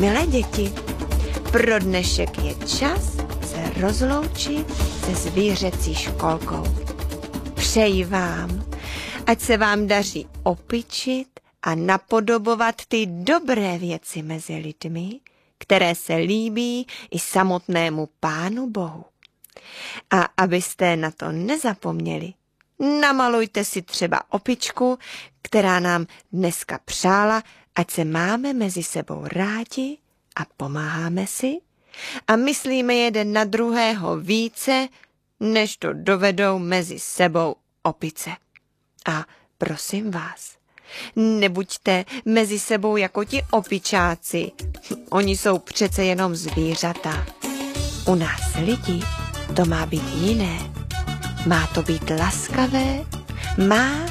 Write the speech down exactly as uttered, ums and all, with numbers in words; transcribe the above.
Milé děti, pro dnešek je čas se rozloučit se zvířecí školkou. Přeji vám, ať se vám daří opičit a napodobovat ty dobré věci mezi lidmi, které se líbí i samotnému Pánu Bohu. A abyste na to nezapomněli, namalujte si třeba opičku, která nám dneska přála, ať se máme mezi sebou rádi a pomáháme si a myslíme jeden na druhého více, než to dovedou mezi sebou opice. A prosím vás, nebuďte mezi sebou jako ti opičáci. Oni jsou přece jenom zvířata. U nás lidí to má být jiné. Má to být laskavé, má